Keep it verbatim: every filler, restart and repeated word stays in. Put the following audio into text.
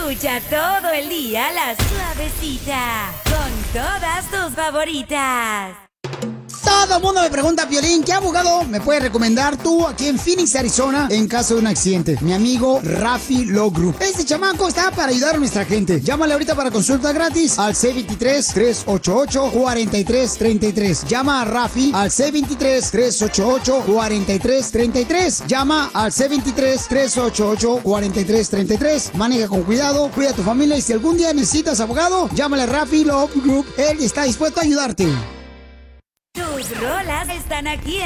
Escucha todo el día la suavecita con todas tus favoritas. Todo el mundo me pregunta, Piolín, ¿qué abogado me puedes recomendar tú aquí en Phoenix, Arizona, en caso de un accidente? Mi amigo Rafi Law Group. Este chamaco está para ayudar a nuestra gente. Llámale ahorita para consulta gratis al C veintitrés, tres ochenta y ocho, cuarenta y tres treinta y tres. Llama a Rafi al C veintitrés, tres ochenta y ocho, cuarenta y tres treinta y tres. Llama al C veintitrés, tres ochenta y ocho, cuarenta y tres treinta y tres. Maneja con cuidado, cuida a tu familia y si algún día necesitas abogado, llámale a Rafi Law Group. Él está dispuesto a ayudarte. Tus rolas están aquí en